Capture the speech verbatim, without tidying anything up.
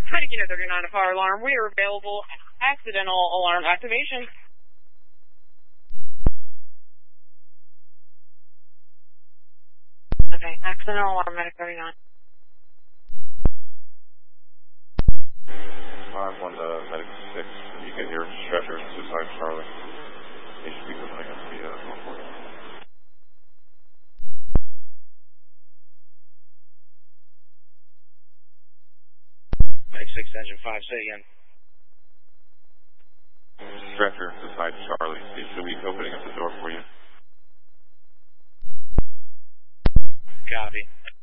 Medic Unit thirty-nine, a fire alarm. We are available. Accidental alarm activation. Okay, accidental alarm, Medic thirty-nine. five one to Medic six. You can hear stretcher suicide Charlie. They should be coming up to the uh, report. Medic six, engine five, say again. Stretcher suicide Charlie. They should be opening up the door for you. Copy.